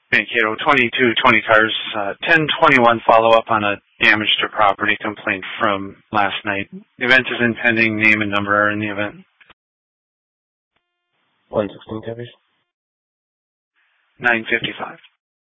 Mankato, 2220 cars, 1021 follow-up on a damage to property complaint from last night. The event is impending. Name and number are in the event. 116 coverage. 955.